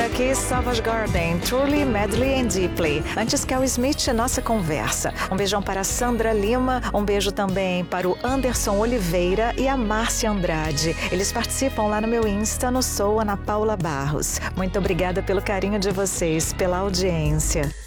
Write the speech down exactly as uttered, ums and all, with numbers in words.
aqui Savage Garden, Truly, Madly and Deeply. Antes Kel Smith, nossa conversa. Um beijão para a Sandra Lima, um beijo também para o Anderson Oliveira e a Márcia Andrade. Eles participam lá no meu Insta, no Sou Ana Paula Barros. Muito obrigada pelo carinho de vocês, pela audiência.